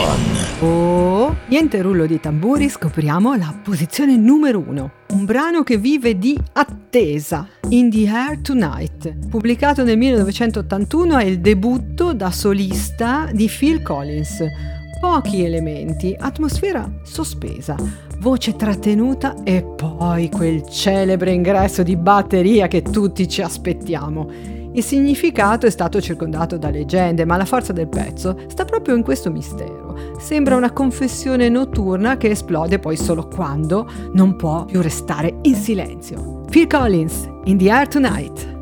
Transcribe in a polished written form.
Oh, niente rullo di tamburi, scopriamo la posizione numero 1. Un brano che vive di attesa. In the Air Tonight, pubblicato nel 1981, è il debutto da solista di Phil Collins. Pochi elementi, atmosfera sospesa, voce trattenuta e poi quel celebre ingresso di batteria che tutti ci aspettiamo. Il significato è stato circondato da leggende, ma la forza del pezzo sta proprio in questo mistero. Sembra una confessione notturna che esplode poi solo quando non può più restare in silenzio. Phil Collins, In the Air Tonight.